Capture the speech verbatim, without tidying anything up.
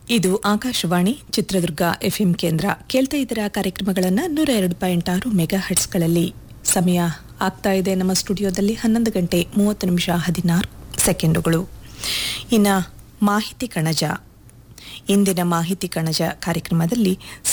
ಇದು ಆಕಾಶವಾಣಿ ಚಿತ್ರದುರ್ಗ ಎಫ್ಎಂ ಕೇಂದ್ರ. ಕೇಳ್ತಾ ಇದ್ದೀರಾ ಕಾರ್ಯಕ್ರಮಗಳನ್ನು ನೂರ ಎರಡು ಪಾಯಿಂಟ್ ಆರು ಮೆಗಾ ಹರ್ಟ್ಸ್ಗಳಲ್ಲಿ. ಸಮಯ ಆಗ್ತಾ ಇದೆ ನಮ್ಮ ಸ್ಟುಡಿಯೋದಲ್ಲಿ ಹನ್ನೊಂದು ಗಂಟೆ ಮೂವತ್ತು ನಿಮಿಷ ಹದಿನಾರು ಸೆಕೆಂಡುಗಳು. ಇನ್ನು ಮಾಹಿತಿ ಕಣಜ. ಇಂದಿನ ಮಾಹಿತಿ ಕಣಜ ಕಾರ್ಯಕ್ರಮದಲ್ಲಿ